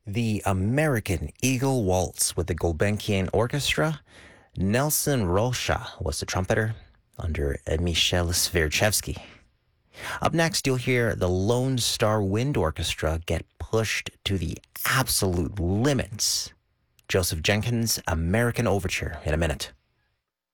The American Eagle Waltz with the Gulbenkian Orchestra. Nelson Rocha was the trumpeter under Michel Svierchevsky. Up next, you'll hear the Lone Star Wind Orchestra get pushed to the absolute limits. Joseph Jenkins' American Overture in a minute.